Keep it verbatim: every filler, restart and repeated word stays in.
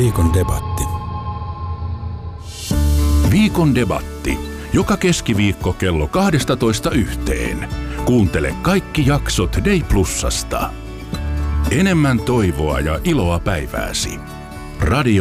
Viikon debatti. Viikon debatti. Joka keskiviikko kello kaksitoista yhteen. Kuuntele kaikki jaksot Day Plusasta. Enemmän toivoa ja iloa päivääsi. Radio